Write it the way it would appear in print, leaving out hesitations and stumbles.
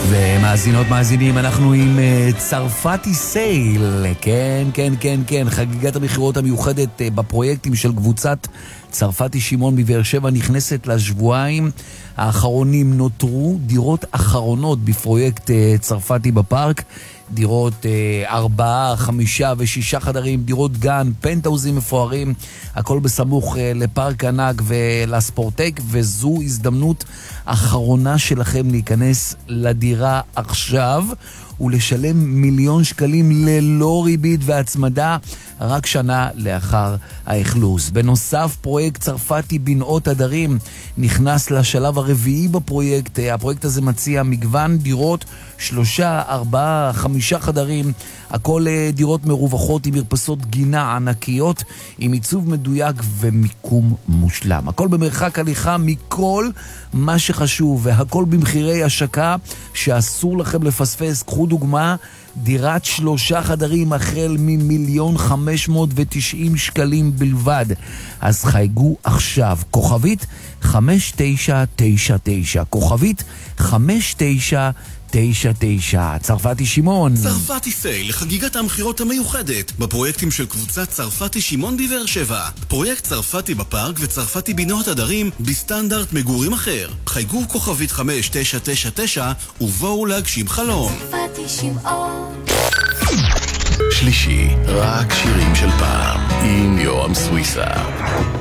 ומאזינות מאזינים, אנחנו עם צרפתי סייל. כן, כן, כן, כן, חגיגת המחירות המיוחדת בפרויקטים של קבוצת צרפתי שמעון בבאר שבע נכנסת לשבועיים האחרונים. נותרו דירות אחרונות בפרויקט צרפתי בפארק, דירות 4, 5 ו6 חדרים, דירות גן, פנטהאוזים מפוארים, הכל בסמוך לפארק ענק ולספורטק, וזו הזדמנות אחרונה שלכם להיכנס לדירה עכשיו ולשלם 1,000,000 שקלים ללא ריבית והצמדה רק שנה לאחר האכלוס. בנוסף, פרויקט צרפתי בנאות הדרים נכנס לשלב הרביעי בפרויקט. הפרויקט הזה מציע מגוון דירות, 3, 4, 5 חדרים, הכל דירות מרווחות עם מרפסות גינה ענקיות, עם עיצוב מדויק ומיקום מושלם. הכל במרחק הליכה מכל מה שחשוב, והכל במחירי השקה שאסור לכם לפספס. קחו דוגמה, דירת 3 חדרים החל מ1,590,000 שקלים בלבד. אז חייגו עכשיו, כוכבית 5999, כוכבית 5999. צרפתי שמעון. צרפתי סייל לחגיגת המחירות המיוחדת בפרויקטים של קבוצת צרפתי שמעון בבאר שבע. פרויקט צרפתי בפארק וצרפתי בנאות הדרים בסטנדרט מגורים אחר. חייגו כוכבית 5999 ובואו להגשים חלום. צרפתי שמעון. שלישי, רק שירים של פעם עם יורם סוויסה.